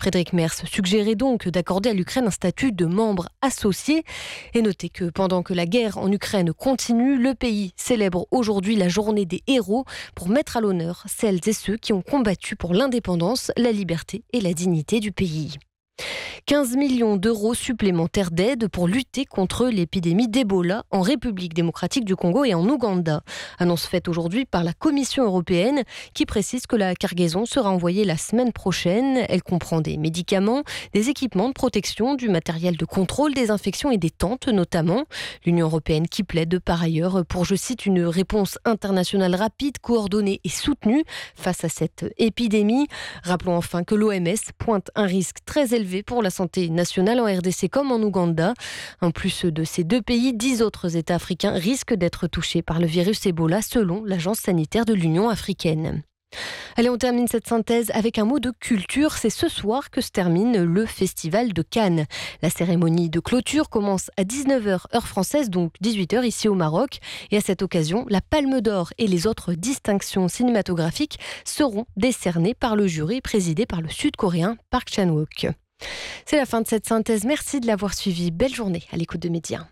Frédéric Merz suggérait donc d'accorder à l'Ukraine un statut de membre associé. Et notez que pendant que la guerre en Ukraine continue, le pays célèbre aujourd'hui la journée des héros pour mettre à l'honneur celles et ceux qui ont combattu pour l'indépendance, la liberté et la dignité du pays. 15 millions d'euros supplémentaires d'aide pour lutter contre l'épidémie d'Ebola en République démocratique du Congo et en Ouganda. Annonce faite aujourd'hui par la Commission européenne qui précise que la cargaison sera envoyée la semaine prochaine. Elle comprend des médicaments, des équipements de protection, du matériel de contrôle des infections et des tentes notamment. L'Union européenne qui plaide par ailleurs pour, je cite, une réponse internationale rapide, coordonnée et soutenue face à cette épidémie. Rappelons enfin que l'OMS pointe un risque très élevé pour la santé nationale en RDC comme en Ouganda. En plus de ces deux pays, 10 autres États africains risquent d'être touchés par le virus Ebola selon l'Agence sanitaire de l'Union africaine. Allez, on termine cette synthèse avec un mot de culture. C'est ce soir que se termine le Festival de Cannes. La cérémonie de clôture commence à 19h heure française, donc 18h ici au Maroc. Et à cette occasion, la Palme d'Or et les autres distinctions cinématographiques seront décernées par le jury présidé par le Sud-Coréen Park Chan-wook. C'est la fin de cette synthèse. Merci de l'avoir suivi. Belle journée à l'écoute de Média.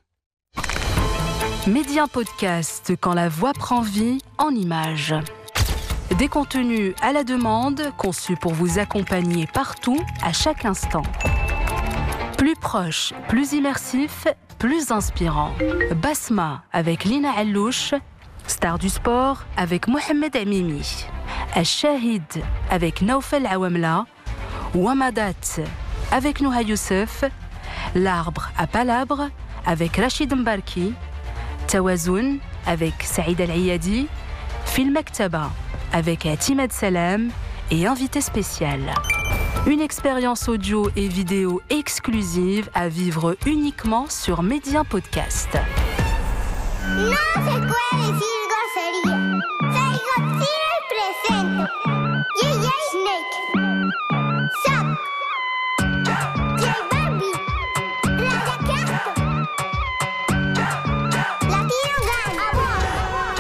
Média Podcast, quand la voix prend vie en images. Des contenus à la demande, conçus pour vous accompagner partout, à chaque instant. Plus proche, plus immersif, plus inspirant. Basma avec Lina Allouche, Star du sport avec Mohamed Amimi. Al-Shahid avec Naoufel Awamla. Wamadat avec Nouha Youssef. L'arbre à palabre avec Rachid Mbarki. Tawazoun avec Saïd Al-Ayadi. Film Maktaba avec Timad Salam et invité spécial. Une expérience audio et vidéo exclusive à vivre uniquement sur Média Podcast. Non, c'est quoi les filles ?